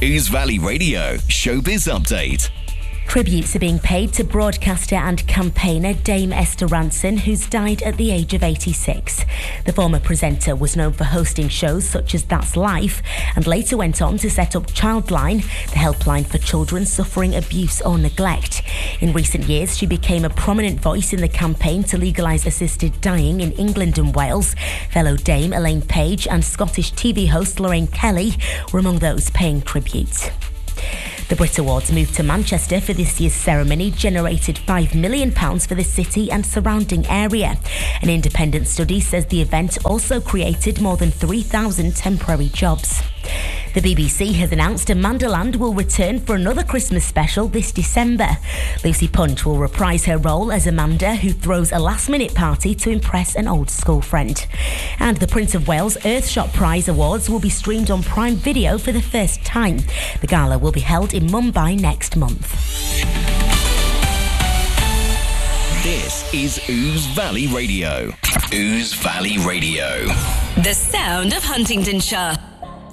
Ouse Valley Radio Showbiz Update. Tributes are being paid to broadcaster and campaigner Dame Esther Rantzen, who's died at the age of 86. The former presenter was known for hosting shows such as That's Life and later went on to set up Childline, the helpline for children suffering abuse or neglect. In recent years, she became a prominent voice in the campaign to legalise assisted dying in England and Wales. Fellow Dame Elaine Page and Scottish TV host Lorraine Kelly were among those paying tribute. The Brit Awards moved to Manchester for this year's ceremony generated £5 million for the city and surrounding area. An independent study says the event also created more than 3,000 temporary jobs. The BBC has announced Amanda Land will return for another Christmas special this December. Lucy Punch will reprise her role as Amanda, who throws a last-minute party to impress an old school friend. And the Prince of Wales Earthshot Prize Awards will be streamed on Prime Video for the first time. The gala will be held in Mumbai next month. This is Ouse Valley Radio. Ouse Valley Radio. The sound of Huntingdonshire.